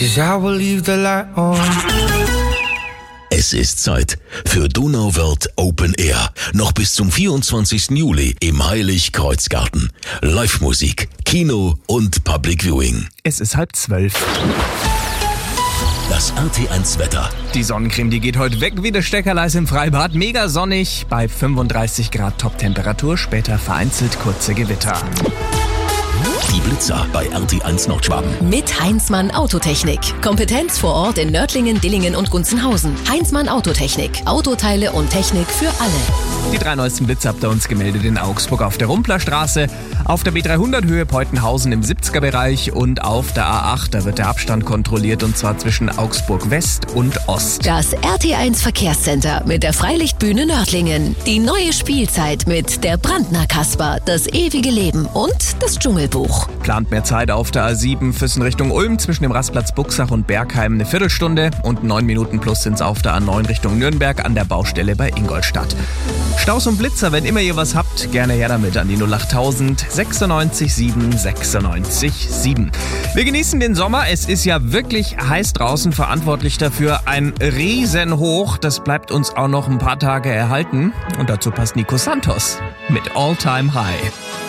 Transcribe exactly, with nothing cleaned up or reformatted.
'cause I will leave the light on. Es ist Zeit für Donauwörth Open Air. Noch bis zum vierundzwanzigsten Juli im Heilig-Kreuz-Garten. Live-Musik, Kino und Public Viewing. Es ist halb zwölf. Das R T eins Wetter. Die Sonnencreme, die geht heute weg wie das Steckerleis im Freibad. Mega sonnig bei fünfunddreißig Grad Top-Temperatur. Später vereinzelt kurze Gewitter. Die Blitzer bei R T eins Nordschwaben. Mit Heinzmann Autotechnik. Kompetenz vor Ort in Nördlingen, Dillingen und Gunzenhausen. Heinzmann Autotechnik. Autoteile und Technik für alle. Die drei neuesten Blitze habt ihr uns gemeldet in Augsburg auf der Rumplerstraße, auf der B dreihundert Höhe Peutenhausen im siebziger Bereich und auf der A acht. Da wird der Abstand kontrolliert und zwar zwischen Augsburg West und Ost. Das R T eins Verkehrscenter mit der Freilichtbühne Nördlingen. Die neue Spielzeit mit der Brandner Kasper, das ewige Leben und das Dschungelbuch. Plant mehr Zeit auf der A sieben Füssen Richtung Ulm zwischen dem Rastplatz Buxach und Bergheim eine Viertelstunde und neun Minuten plus sind's auf der A neun Richtung Nürnberg an der Baustelle bei Ingolstadt. Staus und Blitzer, wenn immer ihr was habt, gerne her damit an die null achttausend sechsundneunzig sieben sechsundneunzig sieben. Wir genießen den Sommer, es ist ja wirklich heiß draußen, verantwortlich dafür ein Riesenhoch. Das bleibt uns auch noch ein paar Tage erhalten und dazu passt Nico Santos mit All Time High.